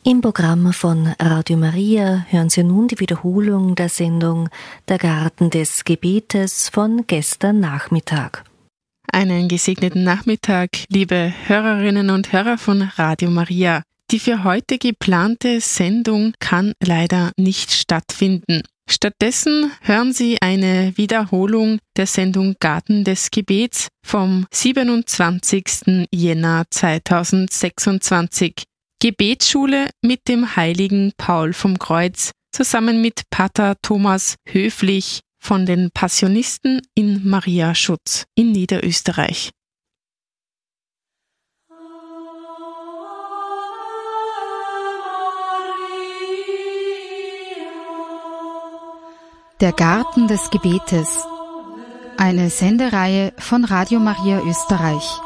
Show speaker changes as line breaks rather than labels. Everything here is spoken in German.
Im Programm von Radio Maria hören Sie nun die Wiederholung der Sendung Der Garten des Gebetes von gestern Nachmittag.
Einen gesegneten Nachmittag, liebe Hörerinnen und Hörer von Radio Maria. Die für heute geplante Sendung kann leider nicht stattfinden. Stattdessen hören Sie eine Wiederholung der Sendung Garten des Gebets vom 27. Jänner 2026. Gebetsschule mit dem heiligen Paul vom Kreuz, zusammen mit Pater Thomas Höflich von den Passionisten in Mariaschutz in Niederösterreich.
Der Garten des Gebetes. Eine Sendereihe von Radio Maria Österreich.